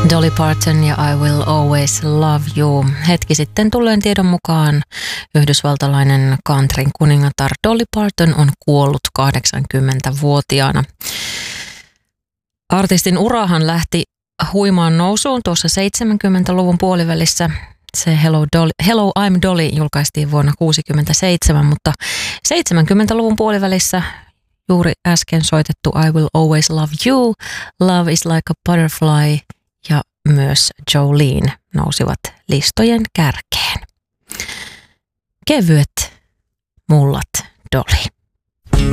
Dolly Parton ja I Will Always Love You. Hetki sitten tulleen tiedon mukaan yhdysvaltalainen countryn kuningatar Dolly Parton on kuollut 80-vuotiaana. Artistin urahan lähti huimaan nousuun tuossa 70-luvun puolivälissä. Se Hello I'm Dolly julkaistiin vuonna 1967, mutta 70-luvun puolivälissä juuri äsken soitettu I Will Always Love You, Love is Like a Butterfly ja myös Jolene nousivat listojen kärkeen. Kevyet mullat Dolly.